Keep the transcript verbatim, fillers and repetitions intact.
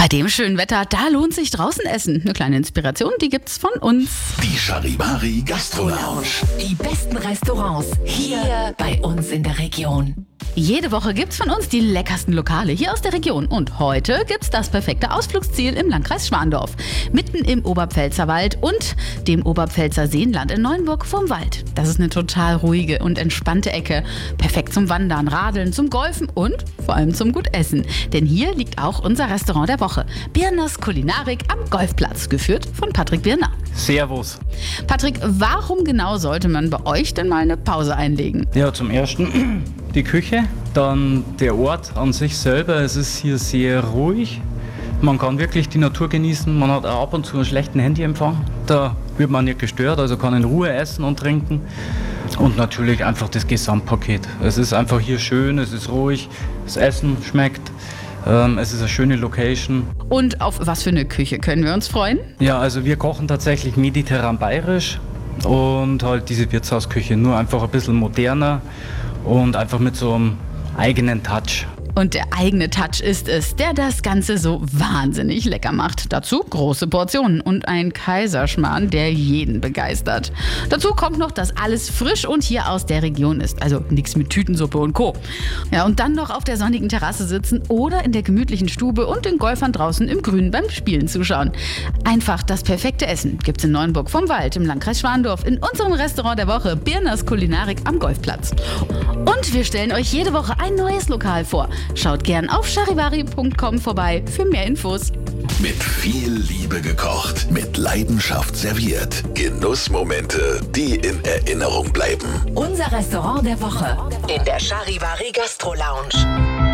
dem schönen Wetter, da lohnt sich draußen essen. Eine kleine Inspiration, die gibt's von uns. Die Charivari Gastro Lounge. Die besten Restaurants hier bei uns in der Region. Jede Woche gibt's von uns die leckersten Lokale hier aus der Region. Und heute gibt's das perfekte Ausflugsziel im Landkreis Schwandorf. Mitten im Oberpfälzer Wald und dem Oberpfälzer Seenland in Neuenburg vorm Wald. Das ist eine total ruhige und entspannte Ecke. Perfekt zum Wandern, Radeln, zum Golfen und vor allem zum Gutessen. Denn hier liegt auch unser Restaurant der Woche. Birners Kulinarik am Golfplatz, geführt von Patrick Birner. Servus. Patrick, warum genau sollte man bei euch denn mal eine Pause einlegen? Ja, zum Ersten die Küche, dann der Ort an sich selber. Es ist hier sehr ruhig. Man kann wirklich die Natur genießen. Man hat auch ab und zu einen schlechten Handyempfang. Da wird man nicht gestört, also kann in Ruhe essen und trinken. Und natürlich einfach das Gesamtpaket. Es ist einfach hier schön, es ist ruhig, das Essen schmeckt. Ähm, es ist eine schöne Location. Und auf was für eine Küche können wir uns freuen? Ja, also wir kochen tatsächlich mediterran bayerisch und halt diese Wirtshausküche, nur einfach ein bisschen moderner und einfach mit so einem eigenen Touch. Und der eigene Touch ist es, der das Ganze so wahnsinnig lecker macht. Dazu große Portionen und ein Kaiserschmarrn, der jeden begeistert. Dazu kommt noch, dass alles frisch und hier aus der Region ist. Also nichts mit Tütensuppe und Co. Ja, und dann noch auf der sonnigen Terrasse sitzen oder in der gemütlichen Stube und den Golfern draußen im Grünen beim Spielen zuschauen. Einfach das perfekte Essen gibt's in Neuenburg vom Wald im Landkreis Schwandorf in unserem Restaurant der Woche, Birners Kulinarik am Golfplatz. Und wir stellen euch jede Woche ein neues Lokal vor. Schaut gern auf charivari punkt com vorbei für mehr Infos. Mit viel Liebe gekocht, mit Leidenschaft serviert. Genussmomente, die in Erinnerung bleiben. Unser Restaurant der Woche in der Charivari Gastro Lounge.